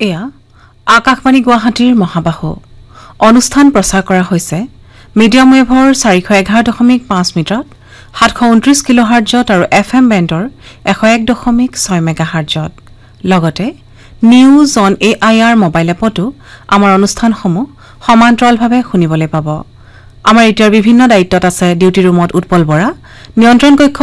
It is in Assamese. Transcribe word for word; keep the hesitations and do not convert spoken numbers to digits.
এয়া আকাশবাণী গুৱাহাটীৰ মহাবাহু অনুষ্ঠান প্ৰচাৰ কৰা হৈছে মিডিয়াম ৱেভৰ চাৰিশ এঘাৰ দশমিক পাঁচ মিটাৰত সাতশ ঊনত্ৰিশ কিলোহাৰ্টজত আৰু এফ এম বেণ্ডৰ এশ এক দশমিক ছয় মেগাহাৰ্টজত লগতে news on A I R mobile এপতো আমাৰ অনুষ্ঠানসমূহ সমান্তৰালভাৱে শুনিবলৈ পাব আমাৰ এতিয়াৰ বিভিন্ন দায়িত্বত আছে ডিউটি ৰুমত উৎপল বৰা নিয়ন্ত্ৰণ কক্ষ